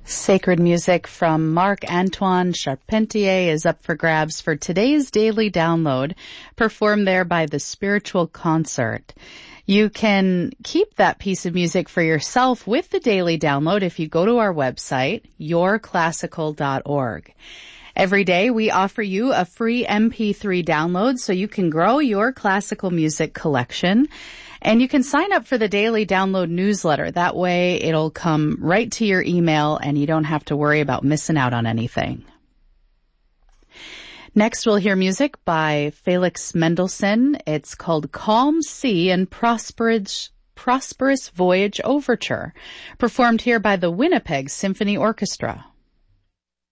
Sacred music from Marc-Antoine Charpentier is up for grabs for today's daily download, performed there by the Spiritual Concert. You can keep that piece of music for yourself with the daily download if you go to our website, yourclassical.org. Every day we offer you a free MP3 download so you can grow your classical music collection. And you can sign up for the daily download newsletter. That way it'll come right to your email and you don't have to worry about missing out on anything. Next we'll hear music by Felix Mendelssohn. It's called Calm Sea and Prosperous Voyage Overture, performed here by the Winnipeg Symphony Orchestra.